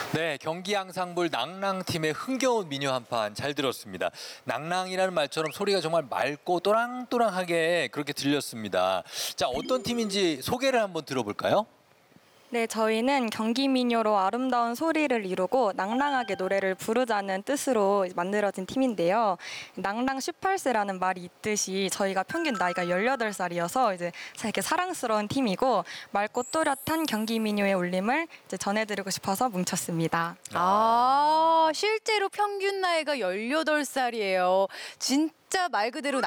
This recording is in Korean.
네, 경기 앙상블 낭랑팀의 흥겨운 민요 한 판 잘 들었습니다. 낭랑이라는 말처럼 소리가 정말 맑고 또랑또랑하게 그렇게 들렸습니다. 자, 어떤 팀인지 소개를 한번 들어볼까요? 네, 저희는 경기 민요로 아름다운 소리를 이루고 낭랑하게 노래를 부르자는 뜻으로 만들어진 팀인데요. 낭랑 18세라는 말이 있듯이 저희가 평균 나이가 18살이어서 이제 이렇게 사랑스러운 팀이고 맑고 또렷한 경기 민요의 울림을 이제 전해드리고 싶어서 뭉쳤습니다. 실제로 평균 나이가 18살이에요. 진짜 말 그대로